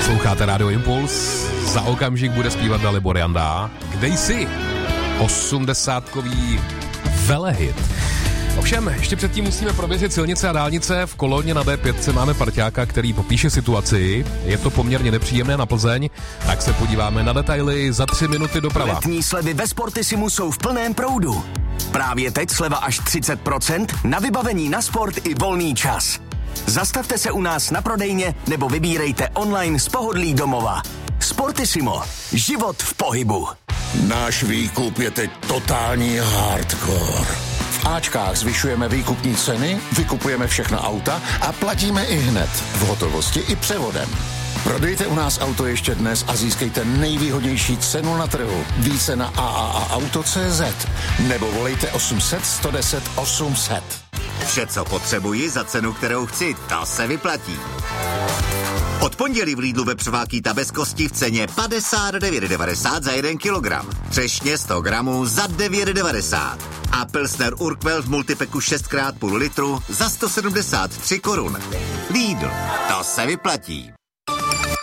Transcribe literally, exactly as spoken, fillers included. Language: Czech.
Posloucháte Rádio Impuls, za okamžik bude zpívat Dalibor Janda. Kde jsi? Osmdesátkový velehit. Ovšem, ještě předtím musíme proběřit silnice a dálnice. V kolóně na D pět máme parťáka, který popíše situaci. Je to poměrně nepříjemné na Plzeň, tak se podíváme na detaily za tři minuty doprava. Letní slevy ve Sportisimu jsou v plném proudu. Právě teď sleva až třicet procent na vybavení na sport i volný čas. Zastavte se u nás na prodejně nebo vybírejte online z pohodlí domova. Sportissimo. Život v pohybu. Náš výkup je teď totální hardcore. V Ačkách zvyšujeme výkupní ceny, vykupujeme všechna auta a platíme i hned, v hotovosti i převodem. Prodejte u nás auto ještě dnes a získejte nejvýhodnější cenu na trhu. Více na a a a auto tečka cé zet nebo volejte osm set, sto deset, osm set. Vše, co potřebuji za cenu, kterou chci, ta se vyplatí. Od pondělí v Lidlu vepřová bez kosti v ceně padesát devět devadesát za jeden kilogram. Třešně sto gramů za devět devadesát. A Pilsner Urquell v multipeku šest krát půl litru za sto sedmdesát tři korun. Lidl, to se vyplatí.